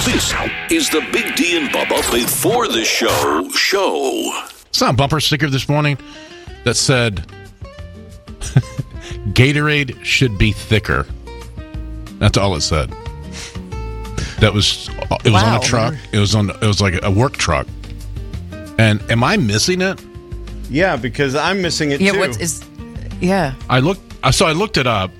This is the Big D and Bubba Before the Show. Saw a bumper sticker this morning that said, Gatorade should be thicker. That's all it said. It was on a truck. It was like a work truck. And am I missing it? Yeah, because I'm missing it too. I looked it up.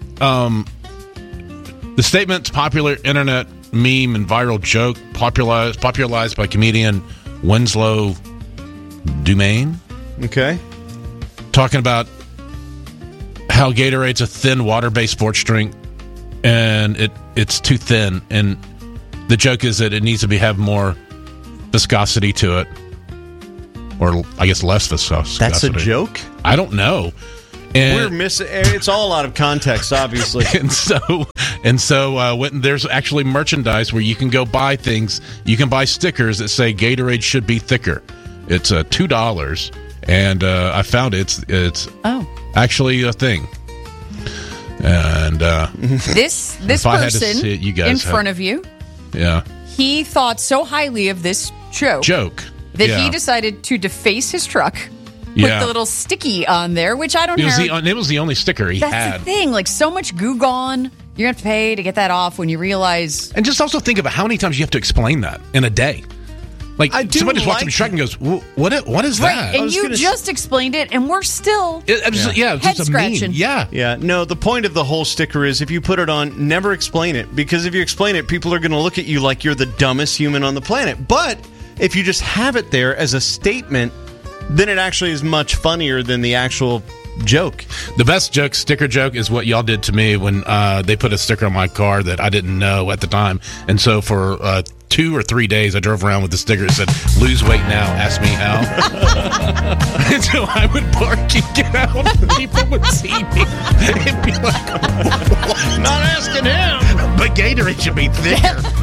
The statement's popular internet meme and viral joke popularized by comedian Winslow Dumaine. Okay. Talking about how Gatorade's a thin water-based sports drink and it's too thin, and the joke is that it needs to have more viscosity to it, or I guess less viscosity. That's a joke? I don't know. And we're missing. It's all out of context, obviously. and so there's actually merchandise where you can go buy things. You can buy stickers that say Gatorade should be thicker. It's $2, and I found it's actually a thing. And this person in front of you, yeah, he thought so highly of this joke that he decided to deface his truck. Put the little sticky on there, which I don't have. It was the only sticker he had. That's the thing. Like, so much goo gone. You're going to have to pay to get that off when you realize. And just also think about how many times you have to explain that in a day. Like, somebody's watching the truck and goes, what is that? And you just explained it, and we're still head scratching. Yeah. No, the point of the whole sticker is if you put it on, never explain it. Because if you explain it, people are going to look at you like you're the dumbest human on the planet. But if you just have it there as a statement, then it actually is much funnier than the actual joke. The best sticker joke is what y'all did to me when they put a sticker on my car that I didn't know at the time. And so for 2 or 3 days, I drove around with the sticker that said, lose weight now, ask me how. And so I would park and get out, and people would see me and be like, what? Not asking him. But Gatorade should be thicker.